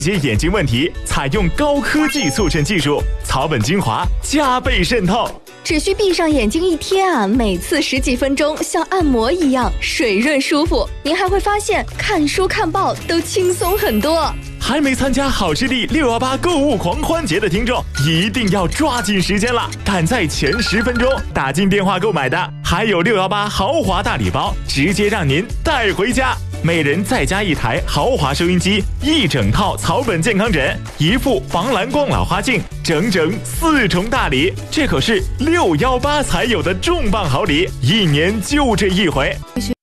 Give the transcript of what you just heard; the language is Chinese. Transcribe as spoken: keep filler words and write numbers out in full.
解眼睛问题，采用高科技促渗技术，草本精华加倍渗透。 只需闭上眼睛一天啊，每次十几分钟，像按摩一样水润舒服。您还会发现看书看报都轻松很多。 还没参加好视力六幺八购物狂欢节的听众，一定要抓紧时间了！赶在前十分钟打进电话购买的，还有六幺八豪华大礼包，直接让您带回家。每人再加一台豪华收音机，一整套草本健康枕，一副防蓝光老花镜，整整四重大礼，这可是六幺八才有的重磅好礼，一年就这一回。